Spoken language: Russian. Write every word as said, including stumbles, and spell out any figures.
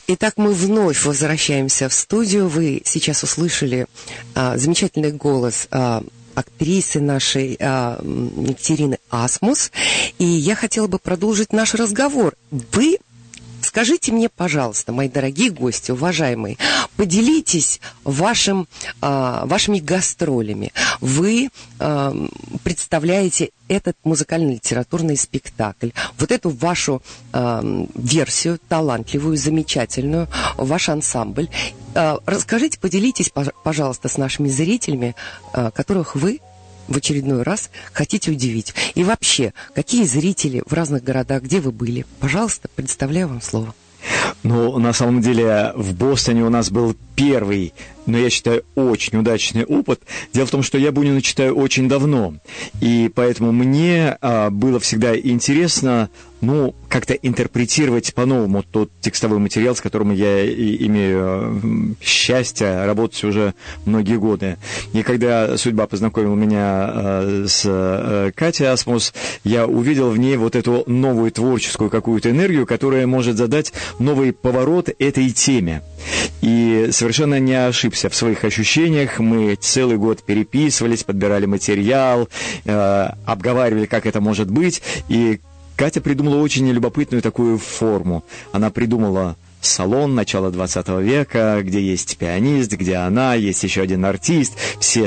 Итак, мы вновь возвращаемся в студию. Вы сейчас услышали а, замечательный голос а, актрисы нашей а, Екатерины Асмус. И я хотела бы продолжить наш разговор. Вы скажите мне, пожалуйста, мои дорогие гости, уважаемые, поделитесь вашим, а, вашими гастролями. Вы а, представляете этот музыкально-литературный спектакль, вот эту вашу э, версию, талантливую, замечательную, ваш ансамбль. Э, расскажите, поделитесь, пожалуйста, с нашими зрителями, э, которых вы в очередной раз хотите удивить. И вообще, какие зрители в разных городах, где вы были? Пожалуйста, предоставляю вам слово. Ну, на самом деле, в Бостоне у нас был первый, но я считаю, очень удачный опыт. Дело в том, что я Бунина читаю очень давно, и поэтому мне а, было всегда интересно, ну, как-то интерпретировать по-новому тот текстовой материал, с которым я и имею счастье работать уже многие годы. И когда судьба познакомила меня а, с а, Катей Асмус, я увидел в ней вот эту новую творческую какую-то энергию, которая может задать новый поворот этой теме. И совершенно не ошибся в своих ощущениях. Мы целый год переписывались, подбирали материал, э, обговаривали, как это может быть. И Катя придумала очень любопытную такую форму. Она придумала салон начала двадцатого века, где есть пианист, где она, есть еще один артист, все